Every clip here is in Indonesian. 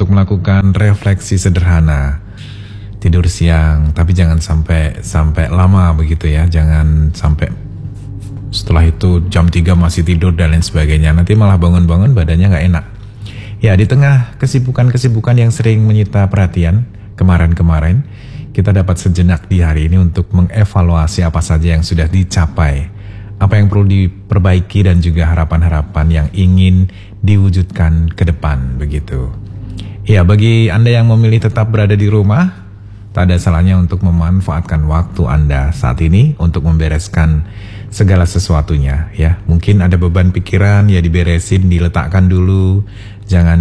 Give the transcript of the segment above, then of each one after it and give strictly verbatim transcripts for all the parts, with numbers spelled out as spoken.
untuk melakukan refleksi sederhana. Tidur siang, tapi jangan sampai sampai lama begitu ya. Jangan sampai setelah itu jam tiga masih tidur dan lain sebagainya. Nanti malah bangun-bangun badannya nggak enak. Ya, di tengah kesibukan-kesibukan yang sering menyita perhatian kemarin-kemarin, kita dapat sejenak di hari ini untuk mengevaluasi apa saja yang sudah dicapai, apa yang perlu diperbaiki dan juga harapan-harapan yang ingin diwujudkan ke depan begitu. Ya, bagi Anda yang memilih tetap berada di rumah, tak ada salahnya untuk memanfaatkan waktu Anda saat ini untuk membereskan segala sesuatunya ya. Mungkin ada beban pikiran, ya diberesin, diletakkan dulu. Jangan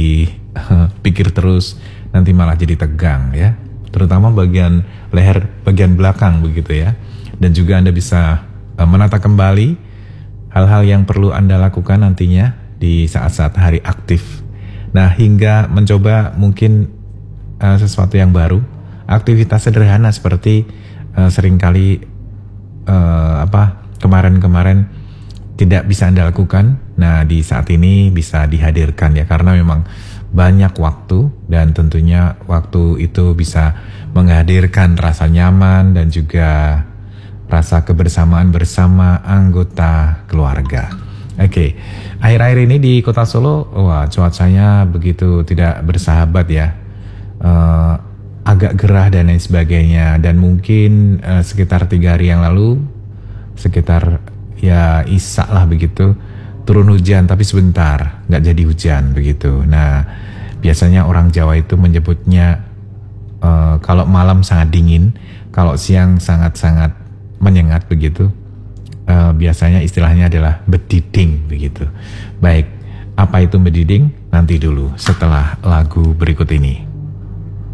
dipikir terus, nanti malah jadi tegang ya. Terutama bagian leher, bagian belakang begitu ya. Dan juga Anda bisa uh, menata kembali hal-hal yang perlu Anda lakukan nantinya di saat-saat hari aktif. Nah, hingga mencoba mungkin uh, sesuatu yang baru. Aktivitas sederhana seperti uh, seringkali uh, apa kemarin-kemarin tidak bisa Anda lakukan. Nah, di saat ini bisa dihadirkan ya, karena memang banyak waktu dan tentunya waktu itu bisa menghadirkan rasa nyaman dan juga rasa kebersamaan bersama anggota keluarga. Oke, akhir-akhir ini di Kota Solo, wah cuacanya begitu tidak bersahabat ya. Uh, agak gerah dan lain sebagainya, dan mungkin uh, sekitar tiga hari yang lalu sekitar ya isak lah begitu turun hujan, tapi sebentar nggak jadi hujan begitu. Nah, biasanya orang Jawa itu menyebutnya uh, kalau malam sangat dingin, kalau siang sangat-sangat menyengat begitu. Uh, biasanya istilahnya adalah bediding begitu. Baik, apa itu bediding? Nanti dulu setelah lagu berikut ini.